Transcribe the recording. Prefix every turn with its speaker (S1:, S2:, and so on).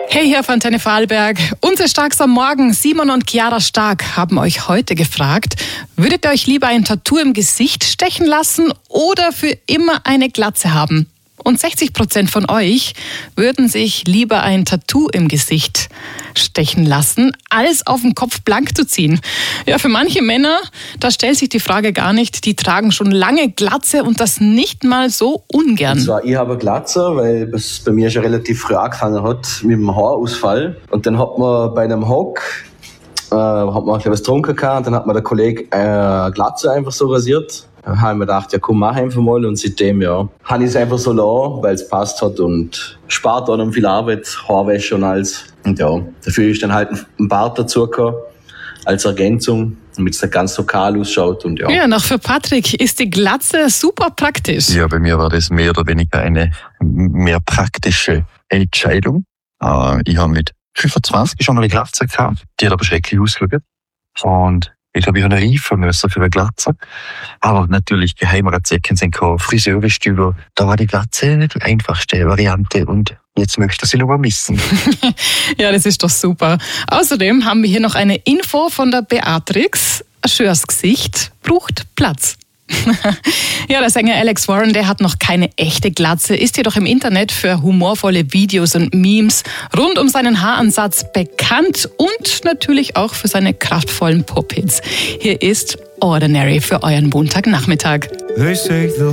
S1: Hey, hier von Antenne Vorarlberg. Unsere Starks am Morgen, Simon und Chiara Stark, haben euch heute gefragt, würdet ihr euch lieber ein Tattoo im Gesicht stechen lassen oder für immer eine Glatze haben? Und 60% von euch würden sich lieber ein Tattoo im Gesicht stechen lassen, als auf dem Kopf blank zu ziehen. Ja, für manche Männer, da stellt sich die Frage gar nicht, die tragen schon lange Glatze und das nicht mal so ungern.
S2: Und zwar, ich habe eine Glatze, weil es bei mir schon relativ früh angefangen hat mit dem Haarausfall. Und dann hat man bei einem Hock hat man was getrunken gehabt, und dann hat mir der Kollege Glatze einfach so rasiert. Da habe ich mir gedacht, ja komm, mach einfach mal, und seitdem, ja, habe ich es einfach so lassen, weil es passt hat und spart auch noch viel Arbeit, Haarwäsche und alles. Und ja, dafür ist dann halt ein Bart dazu gekommen, als Ergänzung, damit es dann ganz lokal ausschaut. Und ja,
S1: noch für Patrick ist die Glatze super praktisch.
S3: Ja, bei mir war das mehr oder weniger eine mehr praktische Entscheidung. Ich habe mit 25 schon eine Glatze gehabt, die hat aber schrecklich ausgeschaut. Und jetzt habe ich eine reifen müssen für eine Glatze. Aber natürlich geheimere Zecken sind keine Friseurstühle. Da war die Glatze die einfachste Variante und jetzt möchte ich sie noch mal missen.
S1: Ja, das ist doch super. Außerdem haben wir hier noch eine Info von der Beatrix. Ein schönes Gesicht braucht Platz. Ja, der Sänger Alex Warren, der hat noch keine echte Glatze, ist jedoch im Internet für humorvolle Videos und Memes rund um seinen Haaransatz bekannt und natürlich auch für seine kraftvollen Pop-Hits. Hier ist Ordinary für euren Montagnachmittag.